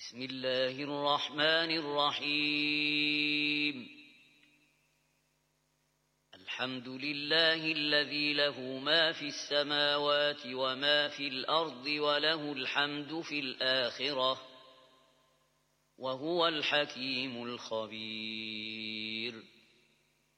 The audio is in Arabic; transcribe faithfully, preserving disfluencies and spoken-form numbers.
بسم الله الرحمن الرحيم. الحمد لله الذي له ما في السماوات وما في الأرض وله الحمد في الآخرة وهو الحكيم الخبير.